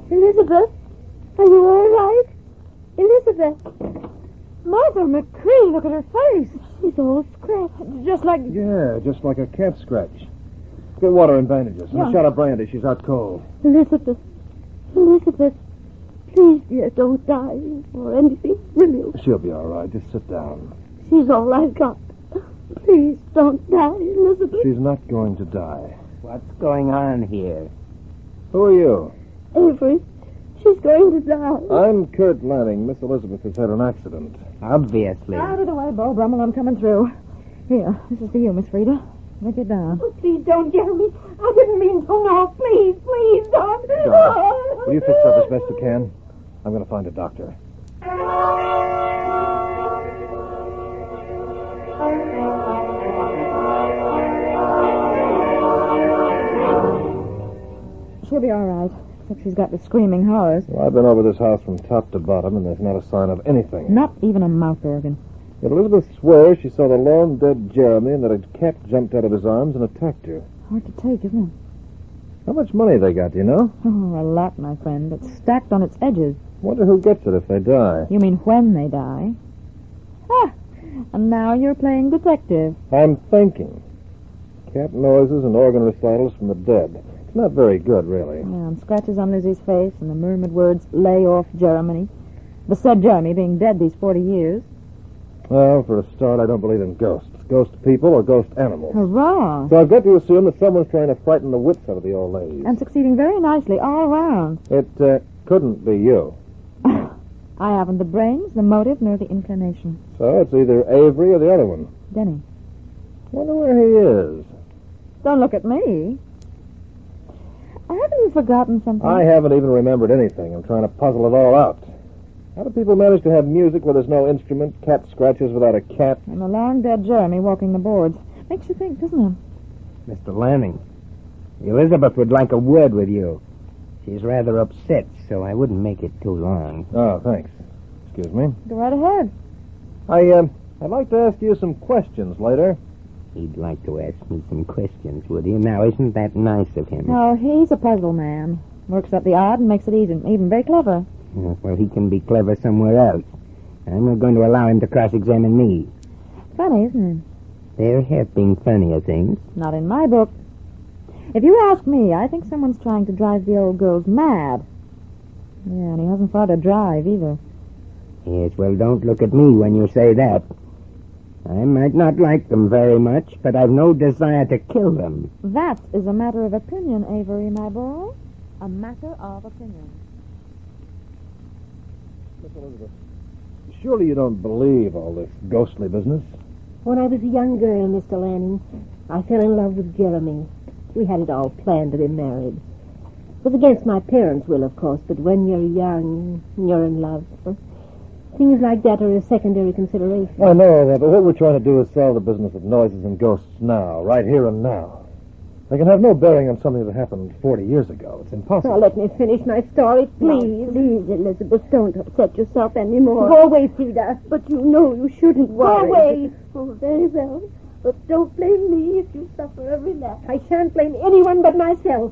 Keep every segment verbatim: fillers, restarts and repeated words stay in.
Elizabeth, are you all right? Elizabeth. Martha McCree, look at her face. She's all scratched. Just like... Yeah, just like a cat scratch. Get water and bandages. And Yeah. a shot of brandy. She's out cold. Elizabeth. Elizabeth. Please, dear, don't die or anything, will you? She'll be all right. Just sit down. She's all I've got. Please, don't die, Elizabeth. She's not going to die. What's going on here? Who are you? Avery, she's going to die. I'm Kurt Lanning. Miss Elizabeth has had an accident. Obviously. Out of the way, Bo Brummel, I'm coming through. Here, this is for you, Miss Frida. Make it down. Oh, please don't, Jeremy. I didn't mean to. No, please, please don't. Darling, will you fix up as best you can? I'm going to find a doctor. She'll be all right, except she's got the screaming horrors. Well, I've been over this house from top to bottom, and there's not a sign of anything. Not even a mouth organ. Yet Elizabeth swears she saw the lone dead Jeremy and that a cat jumped out of his arms and attacked her. Hard to take, isn't it? How much money they got, do you know? Oh, a lot, my friend. It's stacked on its edges. Wonder who gets it if they die. You mean when they die? Ah, and now you're playing detective. I'm thinking. Cat noises and organ recitals from the dead. It's not very good, really. Yeah, and scratches on Lizzie's face and the murmured words, lay off Jeremy. The said Jeremy being dead these forty years. Well, for a start, I don't believe in ghosts. Ghost people or ghost animals. Hurrah! So I've got to assume that someone's trying to frighten the wits out of the old lady. And succeeding very nicely all round. It uh, couldn't be you. I haven't the brains, the motive, nor the inclination. So it's either Avery or the other one. Denny. Wonder where he is. Don't look at me. Haven't you forgotten something? I haven't even remembered anything. I'm trying to puzzle it all out. How do people manage to have music where there's no instrument, cat scratches without a cat? And the long dead Jeremy walking the boards. Makes you think, doesn't it? Mister Lanning, Elizabeth would like a word with you. She's rather upset, so I wouldn't make it too long. Oh, thanks. Excuse me. Go right ahead. I, um, I'd like to ask you some questions later. He'd like to ask me some questions, would he? Now, isn't that nice of him? Oh, he's a puzzle man. Works up the odd and makes it even, even very clever. Uh, Well, he can be clever somewhere else. I'm not going to allow him to cross-examine me. Funny, isn't it? There have been funnier things. Not in my book. If you ask me, I think someone's trying to drive the old girls mad. Yeah, and he hasn't far to drive, either. Yes, well, don't look at me when you say that. I might not like them very much, but I've no desire to kill them. That is a matter of opinion, Avery, my boy. A matter of opinion. Miss Elizabeth, surely you don't believe all this ghostly business? When I was a young girl, Mister Lanning, I fell in love with Jeremy. We had it all planned to be married. It was against my parents' will, of course, but when you're young, you're in love. Things like that are a secondary consideration. I know that, but what we're trying to do is solve the business of noises and ghosts now, right here and now. They can have no bearing on something that happened forty years ago. It's impossible. Now, let me finish my story, please. Now, please, Elizabeth, don't upset yourself anymore. Go away, Frida. But you know you shouldn't worry. Go away. Oh, very well. But don't blame me if you suffer a relapse. I shan't blame anyone but myself.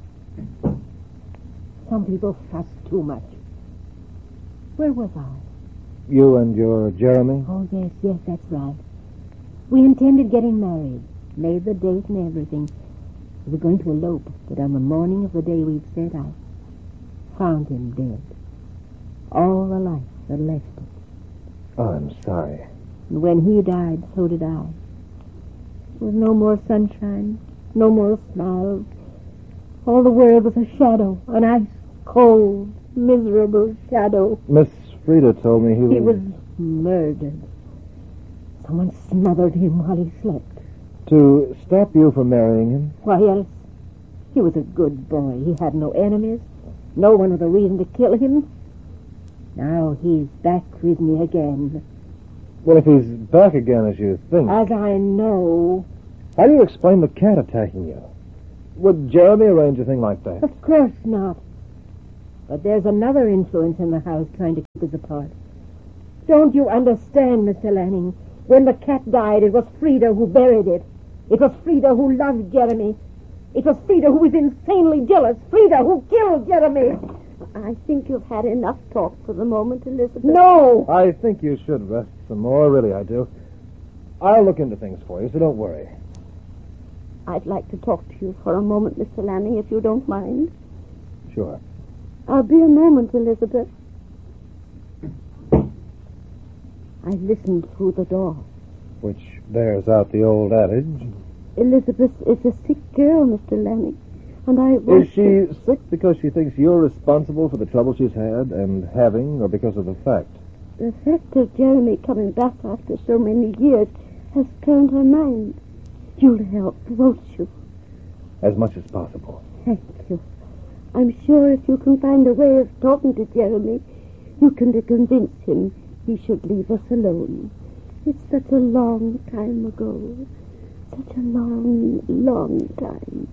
Some people fuss too much. Where was I? You and your Jeremy? Oh, yes, yes, that's right. We intended getting married, made the date and everything. We were going to elope, but on the morning of the day we'd set out, found him dead. All the life that left it. Oh, I'm sorry. And when he died, so did I. There was no more sunshine, no more smiles. All the world was a shadow, an ice-cold, miserable shadow. Miss Frida told me he was... He was murdered. Someone smothered him while he slept. To stop you from marrying him? Why else? He was a good boy. He had no enemies. No one with a reason to kill him. Now he's back with me again. Well, if he's back again as you think... As I know. How do you explain the cat attacking you? Would Jeremy arrange a thing like that? Of course not. But there's another influence in the house trying to keep us apart. Don't you understand, Mister Lanning? When the cat died, it was Frida who buried it. It was Frida who loved Jeremy. It was Frida who was insanely jealous. Frida who killed Jeremy. I think you've had enough talk for the moment, Elizabeth. No! I think you should rest some more. Really, I do. I'll look into things for you, so don't worry. I'd like to talk to you for a moment, Mister Lanning, if you don't mind. Sure. I'll be a moment, Elizabeth. I listened through the door. Which bears out the old adage. Elizabeth is a sick girl, Mister Lanning, and I want Is she sick because she thinks you're responsible for the trouble she's had and having, or because of the fact? The fact of Jeremy coming back after so many years has turned her mind. You'll help, won't you? As much as possible. Thank you. I'm sure if you can find a way of talking to Jeremy, you can convince him he should leave us alone. It's such a long time ago. Such a long, long time.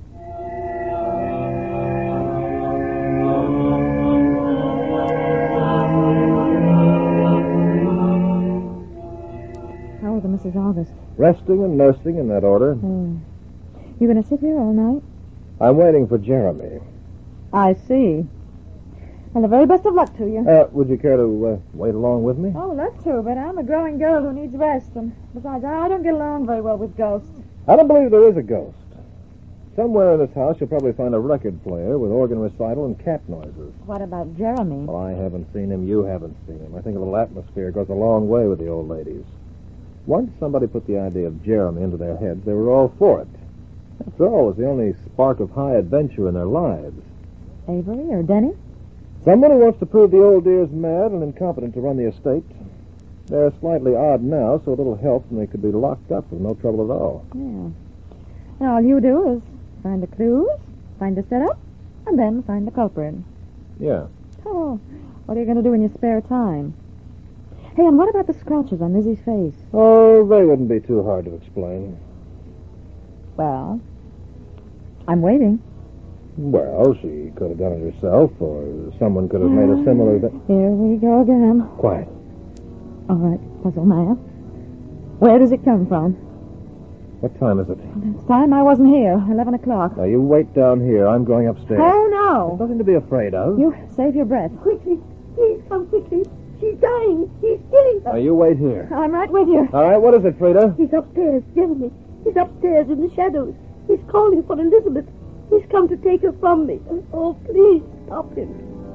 How are the Missus August? Resting and nursing in that order. Hmm. You going to sit here all night? I'm waiting for Jeremy. I see. Well, the very best of luck to you. Uh, would you care to uh, wait along with me? Oh, love to, but I'm a growing girl who needs rest. And besides, I don't get along very well with ghosts. I don't believe there is a ghost. Somewhere in this house you'll probably find a record player with organ recital and cat noises. What about Jeremy? Well, I haven't seen him. You haven't seen him. I think a little atmosphere goes a long way with the old ladies. Once somebody put the idea of Jeremy into their heads, they were all for it. After all, it was the only spark of high adventure in their lives. Avery or Denny? Someone who wants to prove the old dear's mad and incompetent to run the estate. They're slightly odd now, so a little help and they could be locked up with no trouble at all. Yeah. Now, all you do is find the clues, find the setup, and then find the culprit. Yeah. Oh, what are you going to do in your spare time? Hey, and what about the scratches on Lizzie's face? Oh, they wouldn't be too hard to explain. Well, I'm waiting. Well, she could have done it herself, or someone could have made a similar... Th- Here we go again. Quiet. All right, puzzle man. Where does it come from? What time is it? It's time I wasn't here. Eleven o'clock. Now, you wait down here. I'm going upstairs. Oh, no. Nothing to be afraid of. You save your breath. Quickly, please come quickly. She's dying. He's killing her. Now, you wait here. I'm right with you. All right, what is it, Frida? He's upstairs, Jeremy. He's upstairs in the shadows. He's calling for Elizabeth. He's come to take her from me. Oh, please stop him.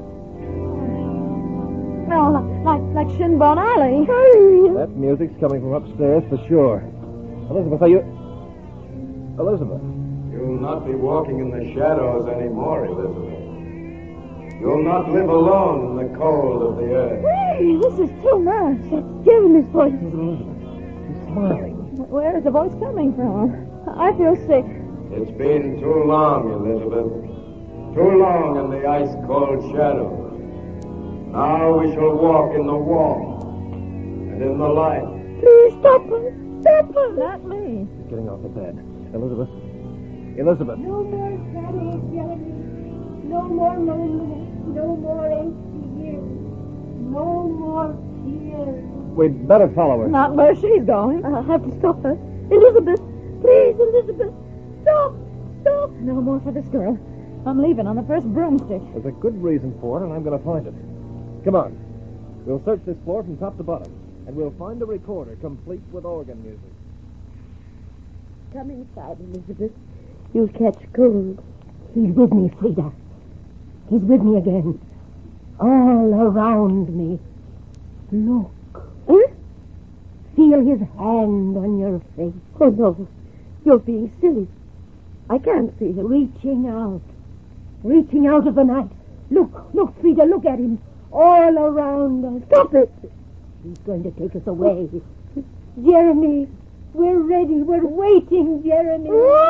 No, like like Shinbone Alley. Hurry. That music's coming from upstairs for sure. Elizabeth, are you... Elizabeth. You'll not be walking in the shadows anymore, Elizabeth. You'll not live alone in the cold of the earth. Hey, this is too much. That's Jeremy's voice. She's smiling. Where is the voice coming from? I feel sick. It's been too long, Elizabeth. Too long in the ice-cold shadows. Now we shall walk in the warmth and in the light. Please stop her. Stop her. Not me. She's getting off the bed. Elizabeth. Elizabeth. No more shadows, Jeremy. No more loneliness. No more empty years. No more tears. We'd better follow her. Not where she's going. I'll have to stop her. Elizabeth. Please, Elizabeth. Stop. Stop. No more for this girl. I'm leaving on the first broomstick. There's a good reason for it, and I'm going to find it. Come on. We'll search this floor from top to bottom, and we'll find a recorder complete with organ music. Come inside, Elizabeth. You'll catch cold. He's with me, Frida. He's with me again. All around me. Look. Huh? Feel his hand on your face. Oh, no. You're being silly. I can't see him. Reaching out. Reaching out of the night. Look, look, Frida, look at him. All around us. Stop it. He's going to take us away. Jeremy, we're ready. We're waiting, Jeremy.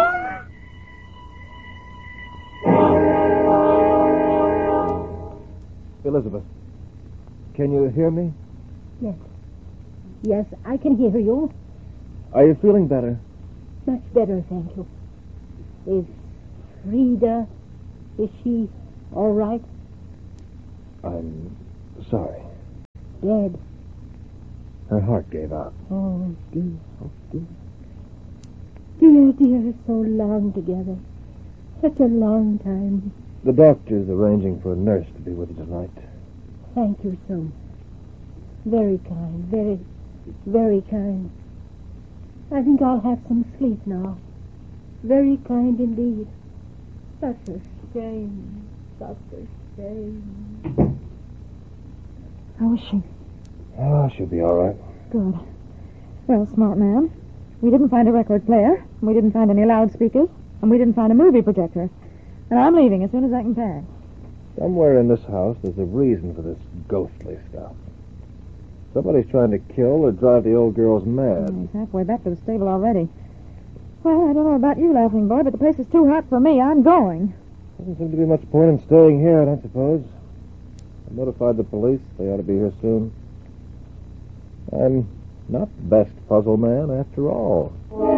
Elizabeth, can you hear me? Yes. Yes, I can hear you. Are you feeling better? Much better, thank you. Is Frida, is she all right? I'm sorry. Dead. Her heart gave out. Oh, dear, oh, dear. Dear, dear, so long together. Such a long time. The doctor's arranging for a nurse to be with you tonight. Thank you so much. Very kind, very, very kind. I think I'll have some sleep now. Very kind indeed. Such a shame, such a shame. How is she? Oh, she'll be all right. Good. Well, smart man, we didn't find a record player, we didn't find any loudspeakers, and we didn't find a movie projector. And I'm leaving as soon as I can pack. Somewhere in this house, there's a reason for this ghostly stuff. Somebody's trying to kill or drive the old girls mad. He's halfway back to the stable already. Well, I don't know about you, Laughing Boy, but the place is too hot for me. I'm going. Doesn't seem to be much point in staying here, I don't suppose. I notified the police. They ought to be here soon. I'm not the best puzzle man, after all.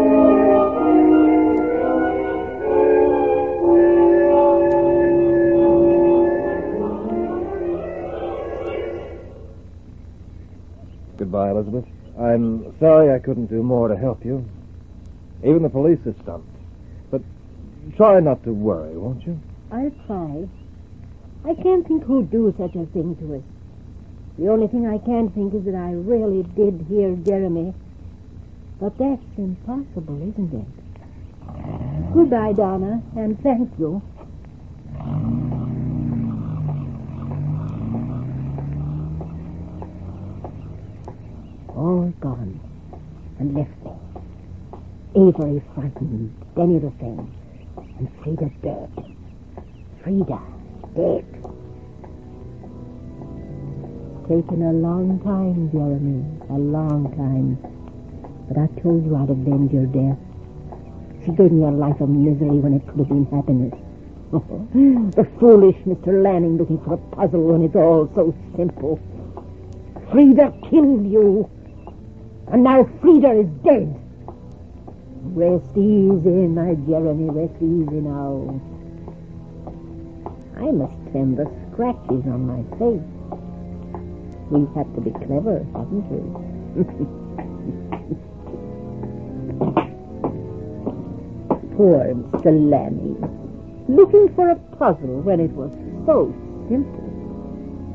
Goodbye, Elizabeth. I'm sorry I couldn't do more to help you. Even the police are stumped. But try not to worry, won't you? I'll try. I can't think who'd do such a thing to us. The only thing I can think is that I really did hear Jeremy. But that's impossible, isn't it? Goodbye, Donna, and thank you. All gone and left me. Avery frightened, Denny the same, and Frida dead. Frida dead. Taken a long time, Jeremy, a long time. But I told you I'd avenge your death. She gave me a life of misery when it could have been happiness. The foolish Mister Lanning looking for a puzzle when it's all so simple. Frida killed you. And now Frida is dead. Rest easy, my Jeremy, rest easy now. I must trim the scratches on my face. We've had to be clever, haven't we? Poor Mister Lanning. Looking for a puzzle when it was so simple.